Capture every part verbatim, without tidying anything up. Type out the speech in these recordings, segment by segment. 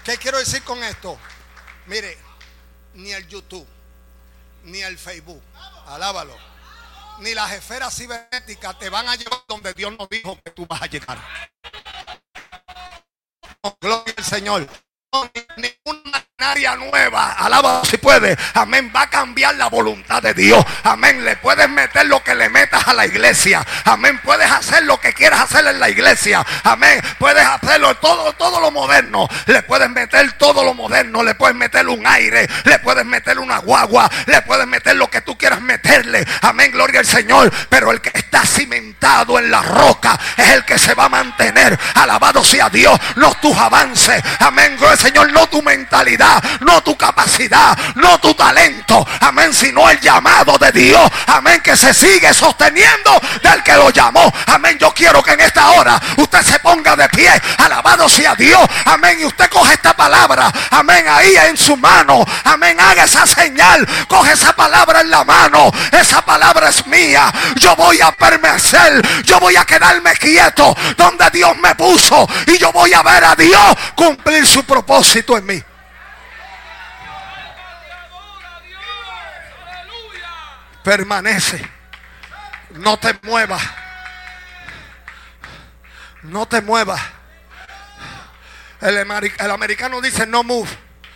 ¿Qué quiero decir con esto? Mire, ni el YouTube, ni el Facebook, alábalo, ni las esferas cibernéticas te van a llevar donde Dios nos dijo que tú vas a llegar. Oh, gloria al Señor. No, ni, ni una maquinaria nueva, alábalo si puede, amén, va a cambiar la voluntad de Dios, amén. Le puedes meter lo que le metas a la iglesia, amén. Puedes hacer lo que quieras hacer en la iglesia, amén. Puedes hacerlo todo, todo lo moderno, le puedes meter todo lo moderno, le puedes meter un aire, le puedes meter una guagua, le puedes meter lo que tú quieras meterle, amén, gloria al Señor. Pero el que está cimentado en la roca es el que se va a mantener. Alabado sea Dios, no tus avances, amén, gloria al Señor, no tu mentalidad, no tu capacidad, no tu talento, amén, sino el llamado de Dios, amén, que se sigue sosteniendo del que lo llamó, amén. Yo quiero que en esta hora usted se ponga de pie, alabado sea Dios, amén, y usted coge esta palabra, amén, ahí en su mano, amén, haga esa señal, coge esa palabra en la mano, esa palabra es mía, yo voy a permanecer, yo voy a quedarme quieto donde Dios me puso y yo voy a ver a Dios cumplir su propósito en mí. Permanece, no te muevas, no te muevas. El, el americano dice no move,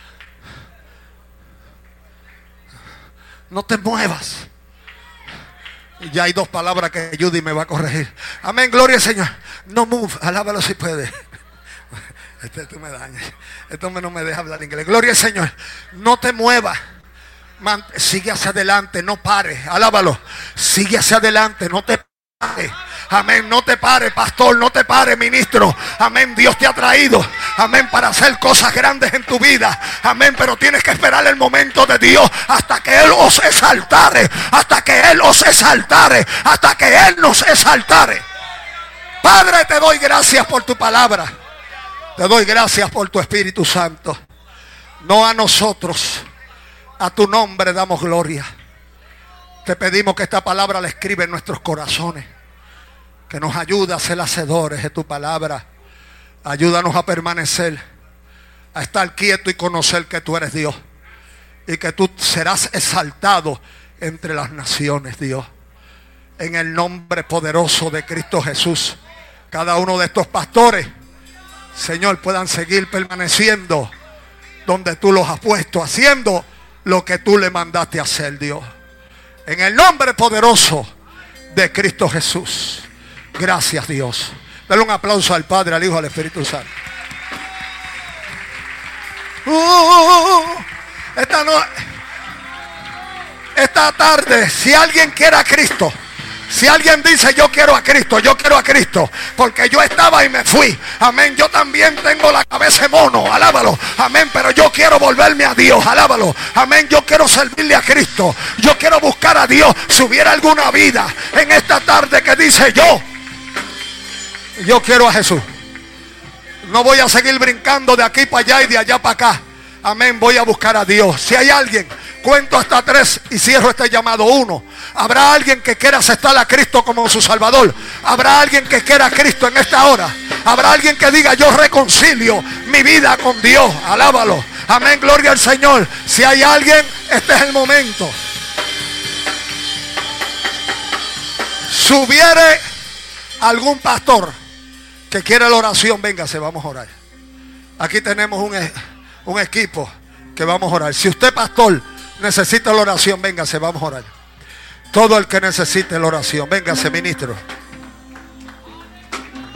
no te muevas. Y ya hay dos palabras que Judy me va a corregir. Amén, gloria al Señor. No move, alábalo si puede. Esto, esto me daña, esto no me deja hablar inglés. Gloria al Señor, no te muevas. Man, sigue hacia adelante, no pares, alábalo, sigue hacia adelante, no te pares, amén, no te pares, pastor, no te pares, ministro, amén. Dios te ha traído, amén, para hacer cosas grandes en tu vida, amén, pero tienes que esperar el momento de Dios hasta que Él os exaltare, hasta que Él os exaltare, hasta que Él nos exaltare. Padre, te doy gracias por tu palabra, te doy gracias por tu Espíritu Santo. No a nosotros, a tu nombre damos gloria. Te pedimos que esta palabra la escriba en nuestros corazones, que nos ayude a ser hacedores de tu palabra. Ayúdanos a permanecer, a estar quieto y conocer que tú eres Dios y que tú serás exaltado entre las naciones, Dios. En el nombre poderoso de Cristo Jesús, cada uno de estos pastores, Señor, puedan seguir permaneciendo donde tú los has puesto, haciendo lo que tú le mandaste hacer, Dios. En el nombre poderoso de Cristo Jesús. Gracias, Dios. Dale un aplauso al Padre, al Hijo, al Espíritu Santo. Uh, esta, no, esta tarde, si alguien quiere a Cristo, si alguien dice yo quiero a Cristo, yo quiero a Cristo, porque yo estaba y me fui, amén, yo también tengo la cabeza de mono, alábalo, amén, pero yo quiero volverme a Dios, alábalo, amén, yo quiero servirle a Cristo, yo quiero buscar a Dios. Si hubiera alguna vida en esta tarde que dice yo, yo quiero a Jesús, no voy a seguir brincando de aquí para allá y de allá para acá, amén, voy a buscar a Dios. Si hay alguien, cuento hasta tres y cierro este llamado. Uno, habrá alguien que quiera aceptar a Cristo como su Salvador. Habrá alguien que quiera a Cristo en esta hora. Habrá alguien que diga yo reconcilio mi vida con Dios. Alábalo, amén, gloria al Señor. Si hay alguien, este es el momento. Si hubiere algún pastor que quiera la oración, véngase, vamos a orar. Aquí tenemos un, un equipo que vamos a orar. Si usted, pastor, necesita la oración, véngase, vamos a orar. Todo el que necesite la oración, véngase, ministro.